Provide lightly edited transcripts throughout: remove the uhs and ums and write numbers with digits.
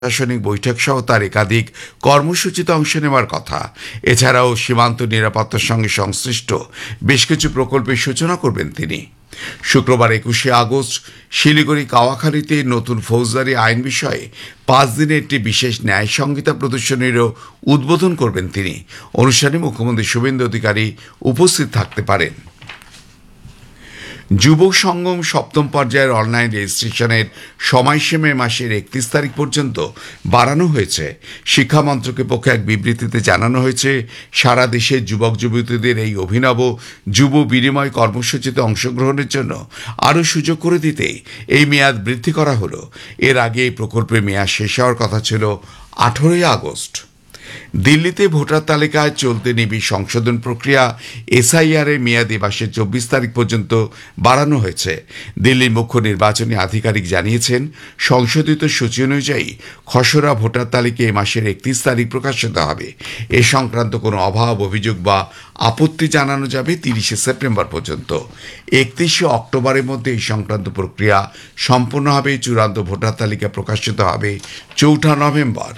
প্রশাসনিক বৈঠক সহ তার একাধিক কর্মসূচিতে অংশ নেওয়ার কথা। এছাড়াও সীমান্ত নিরাপত্তার সঙ্গে সংশ্লিষ্ট বেশ কিছু প্রকল্পের সূচনা করবেন তিনি। শুক্রবার 21শে আগস্ট শিলিগুড়ি কাওয়াখালীতে নতুন ফৌজদারি আইন বিষয়ে 5 দিনের একটি বিশেষ ন্যায় সংহিতা প্রদর্শনীরও উদ্বোধন করবেন তিনি। অনুষ্ঠানে মুখ্যমন্ত্রী শুভেন্দু অধিকারী উপস্থিত থাকতে পারেন। যুব সঙ্গম সপ্তম পর্যায়ের অনলাইন রেজিস্ট্রেশনের সময়সীমা মাসের 31 তারিখ পর্যন্ত বাড়ানো হয়েছে। শিক্ষা মন্ত্রকের পক্ষে এক বিবৃতিতে জানানো হয়েছে, সারা দেশে যুবক যুবতীদের এই অভিনব যুব বিনিময় কর্মসূচিতে অংশগ্রহণের জন্য আরও সুযোগ করে দিতেই এই মেয়াদ বৃদ্ধি করা হলো। এর আগে এই প্রকল্পের মেয়াদ শেষ হওয়ার কথা ছিল 18 আগস্ট। দিল্লিতে ভোটার তালিকায় চলতে নিবিড় সংশোধন প্রক্রিয়া এসআইআর এর মেয়াদ এ মাসের 24 তারিখ পর্যন্ত বাড়ানো হয়েছে। দিল্লির মুখ্য নির্বাচনী আধিকারিক জানিয়েছেন, সংশোধিত সূচি অনুযায়ী খসড়া ভোটার তালিকা এ মাসের 31 তারিখ প্রকাশিত হবে। এ সংক্রান্ত কোনো অভাব, অভিযোগ বা আপত্তি জানানো যাবে 30 সেপ্টেম্বর পর্যন্ত। 31 অক্টোবরের মধ্যে এই সংক্রান্ত প্রক্রিয়া সম্পন্ন হবে। চূড়ান্ত ভোটার তালিকা প্রকাশিত হবে 4 নভেম্বর।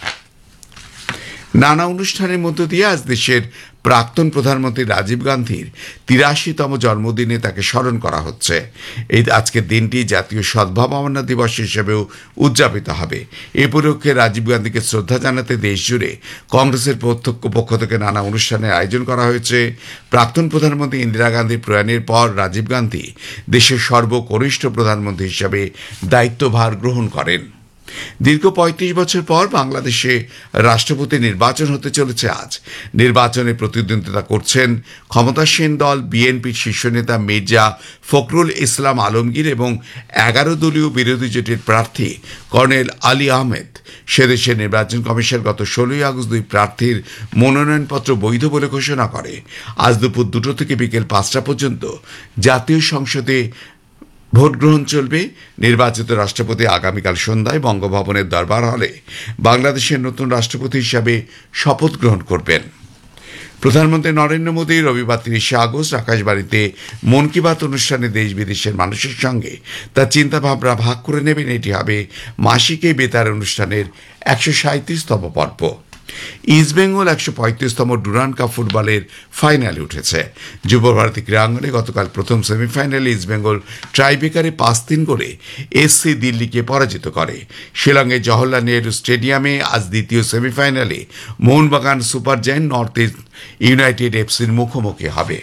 নানা অনুষ্ঠানের মধ্য দিয়ে আজ দেশের প্রাক্তন প্রধানমন্ত্রী রাজীব গান্ধীর 83তম জন্মদিনে তাকে স্মরণ করা হচ্ছে। এই আজকের দিনটি জাতীয় সদ্ভাবনা দিবস হিসেবেও উদযাপিত হবে। এ উপলক্ষে রাজীব গান্ধীকে শ্রদ্ধা জানাতে দেশজুড়ে কংগ্রেসের পক্ষ থেকে নানা অনুষ্ঠানের আয়োজন করা হয়েছে। প্রাক্তন প্রধানমন্ত্রী ইন্দিরা গান্ধীর প্রয়াণের পর রাজীব গান্ধী দেশের সর্বকনিষ্ঠ প্রধানমন্ত্রী হিসেবে দায়িত্বভার গ্রহণ করেন। দীর্ঘ 35 বছর পর বাংলাদেশে রাষ্ট্রপতি নির্বাচন হতে চলেছে আজ। নির্বাচনে প্রতিদ্বন্দ্বিতা করছেন ক্ষমতাসীন দল বিএনপির শীর্ষ নেতা মির্জা ফখরুল ইসলাম আলমগীর এবং 11 দলীয় বিরোধী জোটের প্রার্থী কর্নেল আলী আহমেদ। সেদেশের নির্বাচন কমিশন গত 16 আগস্ট 2 প্রার্থীর মনোনয়নপত্র বৈধ বলে ঘোষণা করে। আজ দুপুর 2টো থেকে বিকেল 5টা পর্যন্ত জাতীয় সংসদে ভোট গ্রহণ চলবে। নির্বাচিত রাষ্ট্রপতি আগামীকাল সন্ধ্যায় বঙ্গভবনের দরবার হলে বাংলাদেশের নতুন রাষ্ট্রপতি হিসাবে শপথ গ্রহণ করবেন। প্রধানমন্ত্রী নরেন্দ্র মোদী রবিবার 30 আগস্ট আকাশবাণীতে মন কি বাত অনুষ্ঠানে দেশ বিদেশের মানুষের সঙ্গে তার চিন্তাভাবনা ভাগ করে নেবেন। এটি হবে মাসিক এই বেতার অনুষ্ঠানের 137তম পর্ব। ইস্টবেঙ্গল 135তম ডুরান্ড কাপ ফুটবলের ফাইনালে উঠেছে। যুবভারতী ক্রীড়াঙ্গনে গতকাল প্রথম সেমিফাইনালে ইস্টবেঙ্গল ট্রাইব্রেকারে 5-3 গোলে এসসি দিল্লিকে পরাজিত করে। শিলংয়ের জওহরলাল নেহরু স্টেডিয়ামে আজ দ্বিতীয় সেমিফাইনালে Mohun Bagan super giant north east United এফসির মুখোমুখি হবে।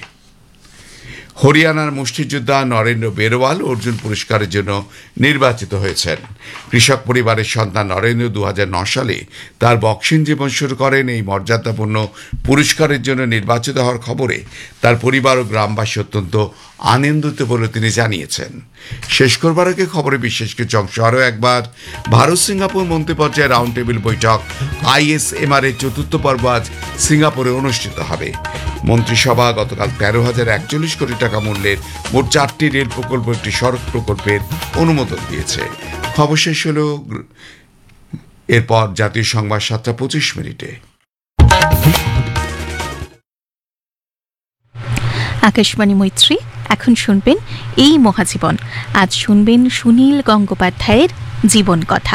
হরিয়ানার মুষ্টিযোদ্ধা নরেন্দ্র বেরওয়াল অর্জুন পুরস্কারের জন্য নির্বাচিত হয়েছেন। কৃষক পরিবারের সন্তান নরেন্দ্র 2009 সালে তার বক্সিং জীবন শুরু করেন। এই মর্যাদাপূর্ণ পুরস্কারের জন্য নির্বাচিত হওয়ার খবরে তার পরিবার ও গ্রামবাসী অত্যন্ত আনন্দিত বলে তিনি জানিয়েছেন। শেষ করবার আগে খবরে বিশেষ কিছু অংশ আরও একবার। ভারত সিঙ্গাপুর মন্ত্রী পর্যায়ে রাউন্ড টেবিল বৈঠক আইএসএমআর এর 4র্থ পর্ব আজ সিঙ্গাপুরে অনুষ্ঠিত হবে। মন্ত্রিসভা গতকাল 13,041 কোটি টাকা মূল্যের মোট 4টি রেল প্রকল্প, একটি সড়ক প্রকল্পের অনুমোদন দিয়েছে। খবর শেষ হল। এরপর জাতীয় সংবাদ 7:25। আকাশবাণী মৈত্রী। এখন শুনবেন এই মহাজীবন। আজ শুনবেন সুনীল গঙ্গোপাধ্যায়ের জীবন কথা।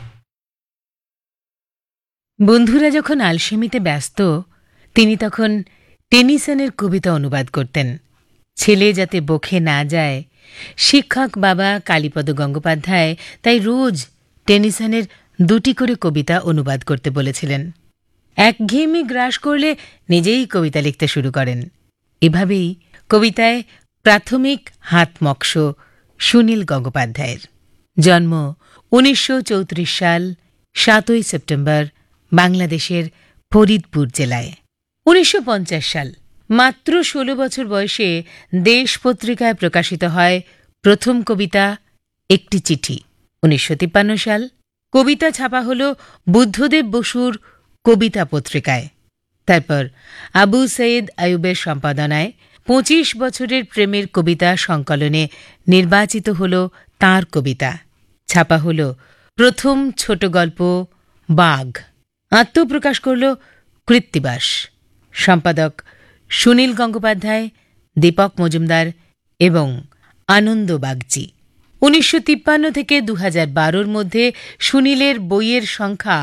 বন্ধুরা যখন আলসেমিতে ব্যস্ত, তিনি তখন টেনিসনের কবিতা অনুবাদ করতেন। ছেলে যাতে বকে না যায়, শিক্ষক বাবা কালীপদ গঙ্গোপাধ্যায় তাই রোজ টেনিসনের 2টি করে কবিতা অনুবাদ করতে বলেছিলেন। একঘেয়েমি গ্রাস করলে নিজেই কবিতা লিখতে শুরু করেন। এভাবেই কবিতায় প্রাথমিক হাতমক্ষ সুনীল গঙ্গোপাধ্যায়ের। জন্ম 1934 সাল 7 সেপ্টেম্বর বাংলাদেশের ফরিদপুর জেলায়। 1950 সাল মাত্র 16 বছর বয়সে দেশ পত্রিকায় প্রকাশিত হয় প্রথম কবিতা একটি চিঠি। 1953 সাল কবিতা ছাপা হল বুদ্ধদেব বসুর কবিতা পত্রিকায়। তারপর আবু সৈয়দ আয়ুবের সম্পাদনায় 25 বছরের প্রেমের কবিতা সংকলনে নির্বাচিত হল তাঁর কবিতা। ছাপা হল প্রথম ছোট গল্প বাঘ। আত্মপ্রকাশ করল কৃত্তিবাস। সম্পাদক সুনীল গঙ্গোপাধ্যায়, দীপক মজুমদার এবং আনন্দ বাগচি। 1953 থেকে 2012 মধ্যে সুনীলের বইয়ের সংখ্যা